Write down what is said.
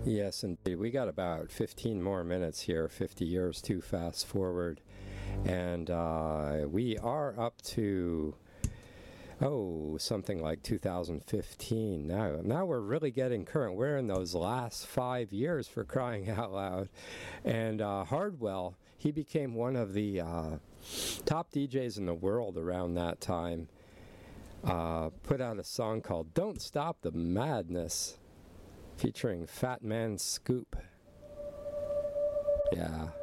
Yes, indeed. We got about 15 more minutes here, 50 years to fast forward. And we are up to, something like 2015 now. Now we're really getting current. We're in those last 5 years, for crying out loud. And Hardwell, he became one of the top DJs in the world around that time. Put out a song called Don't Stop the Madness, featuring Fat Man Scoop. Yeah.